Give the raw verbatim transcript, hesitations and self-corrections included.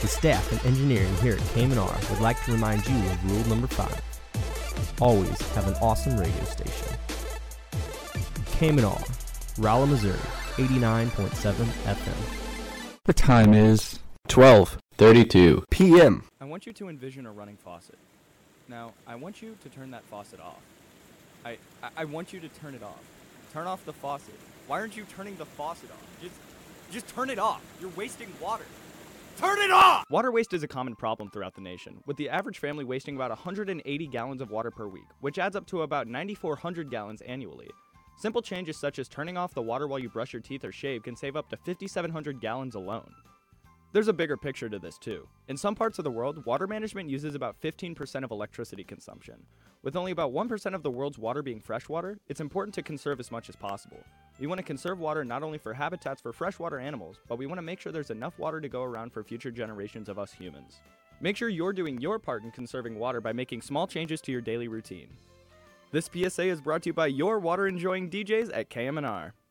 The staff and engineering here at K M R would like to remind you of rule number five. Always have an awesome radio station. K M R, Rolla, Missouri, eighty-nine point seven F M. The time is twelve thirty-two p m I want you to envision a running faucet. Now, I want you to turn that faucet off. I, I, I want you to turn it off. Turn off the faucet. Why aren't you turning the faucet off? Just, just turn it off. You're wasting water. Turn it off! Water waste is a common problem throughout the nation, with the average family wasting about one hundred eighty gallons of water per week, which adds up to about nine thousand four hundred gallons annually. Simple changes such as turning off the water while you brush your teeth or shave can save up to five thousand seven hundred gallons alone. There's a bigger picture to this too. In some parts of the world, water management uses about fifteen percent of electricity consumption. With only about one percent of the world's water being freshwater, it's important to conserve as much as possible. We want to conserve water not only for habitats for freshwater animals, but we want to make sure there's enough water to go around for future generations of us humans. Make sure you're doing your part in conserving water by making small changes to your daily routine. This P S A is brought to you by your water-enjoying D Js at K M R.